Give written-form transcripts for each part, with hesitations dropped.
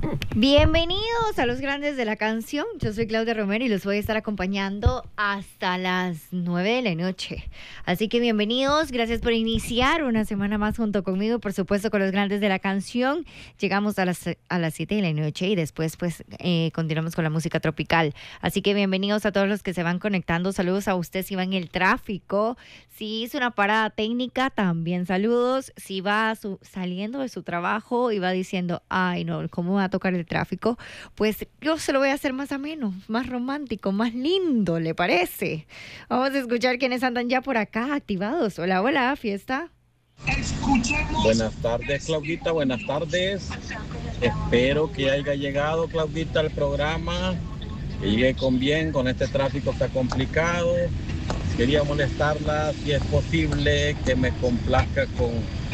Bienvenidos a los grandes de la canción. Yo soy Claudia Romero y los voy a estar acompañando hasta las 9 de la noche. Así que bienvenidos, gracias por iniciar una semana más junto conmigo, por supuesto con los grandes de la canción. Llegamos a las 7 de la noche y después continuamos con la música tropical. Así que bienvenidos a todos los que se van conectando. Saludos a usted si va en el tráfico. Si hizo una parada técnica, también saludos. Si va saliendo de su trabajo y va diciendo, ay no, ¿cómo va a tocar el tráfico? Pues yo se lo voy a hacer más ameno, más romántico, más lindo, ¿le parece? Vamos a escuchar quiénes andan ya por acá activados. Hola, hola, fiesta. Buenas tardes, Claudita, buenas tardes. Espero que haya llegado, Claudita, al programa, que llegue con bien, con este tráfico está complicado. Quería molestarla, si es posible, que me complazca con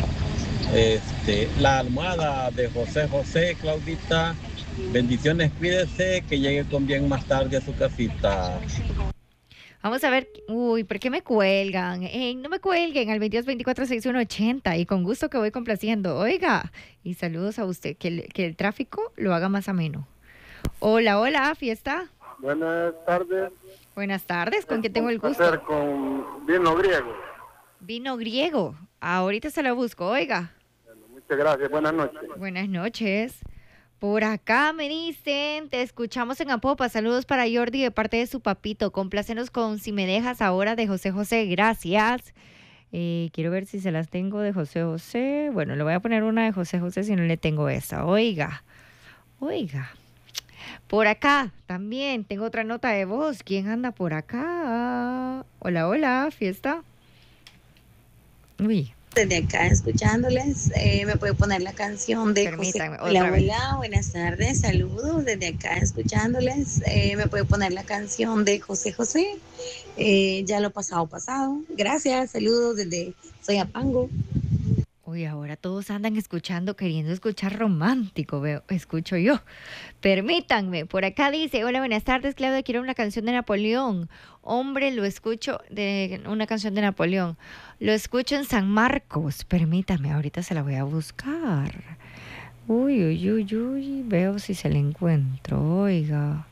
la almohada de José José, Claudita. Bendiciones, cuídese, que llegue con bien más tarde a su casita. Vamos a ver, uy, ¿por qué me cuelgan? No me cuelguen al 2224-6180 y con gusto que voy complaciendo. Oiga, y saludos a usted, que el tráfico lo haga más ameno. Hola, hola, fiesta. Buenas tardes. Buenas tardes, ¿con quién tengo el gusto? Con vino griego. Vino griego, ahorita se lo busco, oiga. Bueno, muchas gracias, buenas noches. Buenas noches. Por acá me dicen, te escuchamos en Apopa. Saludos para Jordi de parte de su papito. Complácenos con Si me dejas ahora de José José. Gracias. Quiero ver si se las tengo de José José. Bueno, le voy a poner una de José José si no le tengo esa. Oiga. Por acá también tengo otra nota de voz. ¿Quién anda por acá? Hola, hola, fiesta. Uy. Desde acá escuchándoles, me puede poner la canción de Permítanme, José. Hola, buenas tardes, saludos. Desde acá escuchándoles, me puede poner la canción de José José. Ya lo pasado. Gracias, saludos desde Soyapango. Uy, ahora todos andan queriendo escuchar romántico, escucho yo. Permítanme, por acá dice, hola, buenas tardes, Claudia, quiero una canción de Napoleón. Hombre, lo escucho una canción de Napoleón. Lo escucho en San Marcos. Permítame, ahorita se la voy a buscar. Uy, veo si se la encuentro, oiga.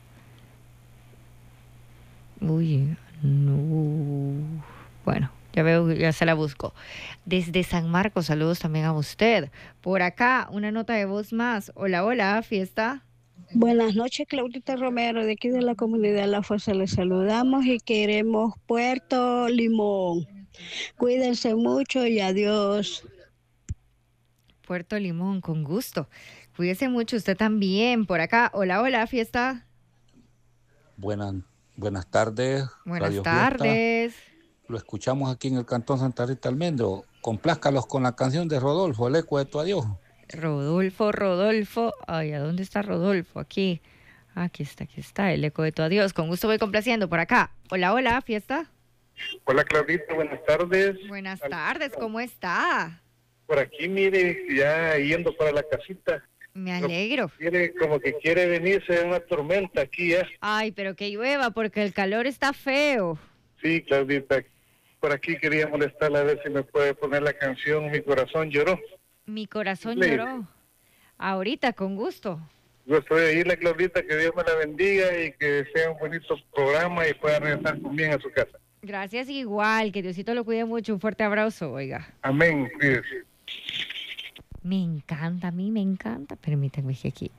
Uy, no. Bueno. Ya veo, ya se la busco. Desde San Marcos, saludos también a usted. Por acá, una nota de voz más. Hola, hola, fiesta. Buenas noches, Claudita Romero, de aquí de la comunidad La Fuerza. Les saludamos y queremos Puerto Limón. Cuídense mucho y adiós. Puerto Limón, con gusto. Cuídese mucho, usted también. Por acá, hola, hola, fiesta. Buenas tardes. Buenas Radio tardes. Fiesta. Lo escuchamos aquí en el Cantón Santa Rita Almendro. Complázcalos con la canción de Rodolfo, El eco de tu adiós. Rodolfo. Ay, ¿a dónde está Rodolfo? Aquí está, El eco de tu adiós. Con gusto voy complaciendo por acá. Hola, hola, fiesta. Hola, Claudita, buenas tardes. Buenas tardes, ¿cómo está? Por aquí, mire, ya yendo para la casita. Me alegro. Como que quiere venirse una tormenta aquí ya. Ay, pero que llueva porque el calor está feo. Sí, Claudita. Por aquí quería molestarla a ver si me puede poner la canción Mi corazón lloró. Mi corazón lloró. Ahorita, con gusto. Yo estoy ahí, la Claudita, que Dios me la bendiga y que sea un bonito programa y pueda regresar con bien a su casa. Gracias igual, que Diosito lo cuide mucho. Un fuerte abrazo, oiga. Amén, cuídese. Me encanta, a mí me encanta. Permítanme que aquí.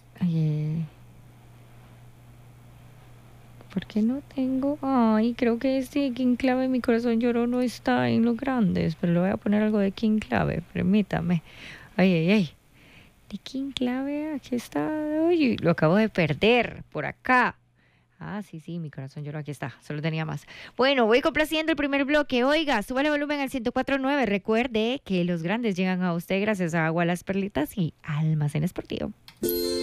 ¿Por qué no tengo? Ay, creo que este King Clave Mi corazón lloró no está en los grandes, pero le voy a poner algo de King Clave, permítame. Ay. De King Clave, aquí está. Oye, lo acabo de perder por acá. Sí, Mi corazón lloró, aquí está, solo tenía más. Bueno, voy complaciendo el primer bloque. Oiga, súbale volumen al 104.9. Recuerde que los grandes llegan a usted gracias a Agua Las Perlitas y Almacén Esportivo.